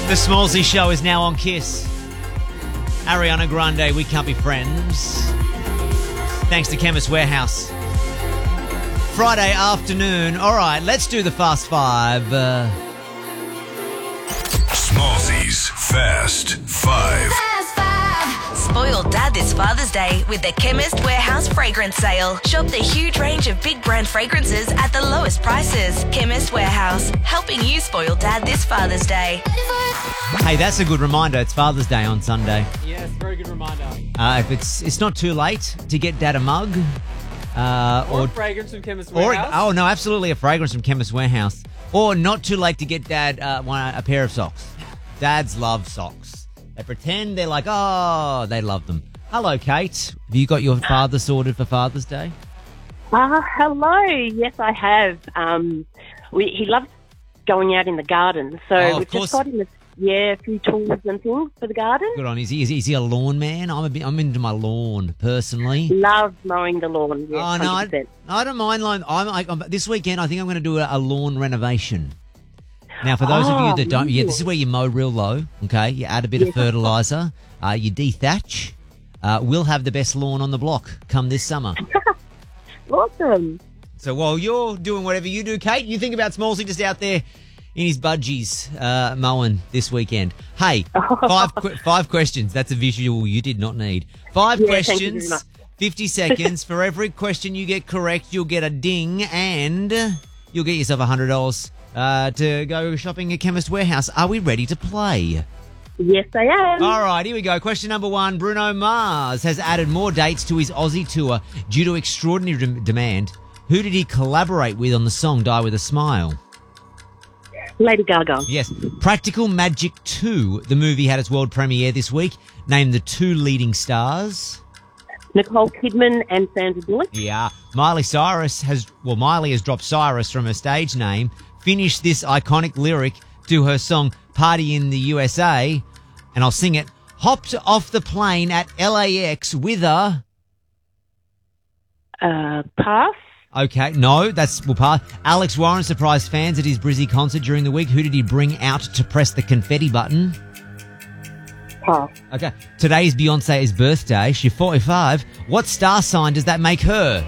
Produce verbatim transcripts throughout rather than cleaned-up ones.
The Smallsy Show is now on Kiss. Ariana Grande, We Can't Be Friends. Thanks to Chemist Warehouse. Friday afternoon. All right, let's do the Fast Five. Uh... Smallsy's Fast Five. Fast Five. Spoil Dad this Father's Day with the Chemist Warehouse fragrance sale. Shop the huge range of big brand fragrances at the lowest prices. Chemist Warehouse, helping you spoil Dad this Father's Day. Hey, that's a good reminder. It's Father's Day on Sunday. Yes, very good reminder. Uh, if it's it's not too late to get Dad a mug. Uh, Or, or a fragrance from Chemist Or, Warehouse. oh, no, absolutely a fragrance from Chemist Warehouse. Or not too late to get Dad uh, one, a pair of socks. Dads love socks. They pretend they're like, oh, they love them. Hello, Kate. Have you got your father sorted for Father's Day? Uh, hello. Yes, I have. Um, we, he loves going out in the garden, so Oh, of we've course. just got him a, yeah, a few tools and things for the garden. Good on. Is he, is he, is he a lawn man? I'm a bit, I'm into my lawn, personally. Loves mowing the lawn. Yes, oh, no, I, one hundred percent. I don't mind lawn. I'm, I, I'm, this weekend, I think I'm going to do a, a lawn renovation. Now, for those of Oh, you that don't, yeah, cool. this is where you mow real low, okay? You add a bit of Yes. fertiliser, uh, you dethatch. Uh, we'll have the best lawn on the block come this summer. Awesome. So while you're doing whatever you do, Kate, you think about Smallsy just out there in his budgies uh, mowing this weekend. Hey, five qu- five questions. That's a visual you did not need. Five Yeah, thank you very questions, much. fifty seconds. For every question you get correct, you'll get a ding and you'll get yourself one hundred dollars uh, to go shopping at Chemist Warehouse. Are we ready to play? Yes, I am. All right, here we go. Question number one. Bruno Mars has added more dates to his Aussie tour due to extraordinary dem- demand. Who did he collaborate with on the song Die With a Smile? Lady Gaga. Yes. Practical Magic two, the movie, had its world premiere this week. Name the two leading stars. Nicole Kidman and Sandra Bullock. Yeah. Miley Cyrus has, well, Miley has dropped Cyrus from her stage name. Finish this iconic lyric to her song Party in the U S A, and I'll sing it. Hopped off the plane at L A X with a... Uh, pass. Okay, no, that's well, pass. Alex Warren surprised fans at his Brizzy concert during the week. Who did he bring out to press the confetti button? Pass. Okay, today's Beyonce's birthday. She's forty-five. What star sign does that make her?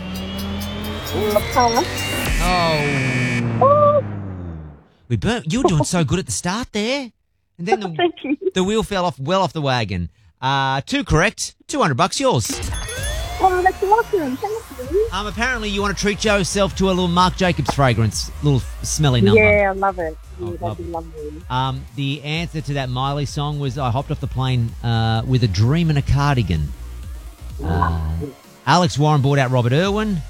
Pass. Oh. Oh, We burnt. You were doing so good at the start there. And then the, thank you. the wheel fell off well off the wagon. Uh, two correct. two hundred bucks yours. Oh, that's awesome. Thank you. Um, apparently you want to treat yourself to a little Marc Jacobs fragrance. Little smelly number. Yeah, I love it. Yeah, Oh, that'd be lovely. Um, the answer to that Miley song was I hopped off the plane uh, with a dream and a cardigan. Uh, Alex Warren bought out Robert Irwin.